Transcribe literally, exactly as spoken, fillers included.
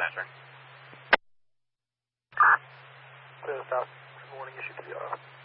that, sir. Clear south. Good morning, issue T R.